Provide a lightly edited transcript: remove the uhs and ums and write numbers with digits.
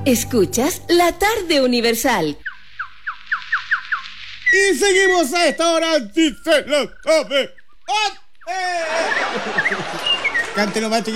Escuchas La Tarde Universal. Y seguimos a esta hora. Dice la tarde. Cántelo más, chiquillos.